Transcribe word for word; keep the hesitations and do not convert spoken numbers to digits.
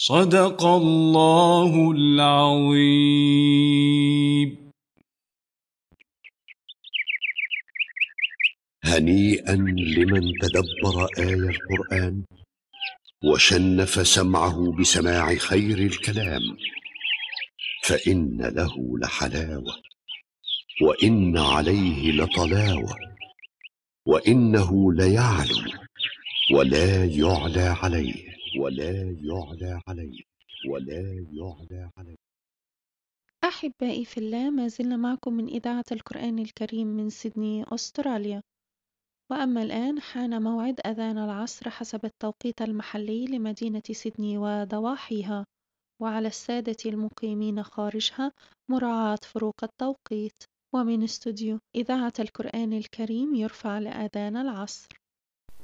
صدق الله العظيم. هنيئا لمن تدبر آي القرآن وشنف سمعه بسماع خير الكلام، فإن له لحلاوة، وإن عليه لطلاوة، وإنه ليعلو ولا يعلى عليه، ولا يعلى عليه، ولا يعلى عليه. أحبائي في الله، ما زلنا معكم من إذاعة القرآن الكريم من سيدني أستراليا. وأما الآن حان موعد أذان العصر حسب التوقيت المحلي لمدينة سيدني وضواحيها، وعلى السادة المقيمين خارجها مراعاة فروق التوقيت. ومن استوديو إذاعة القرآن الكريم يرفع لأذان العصر.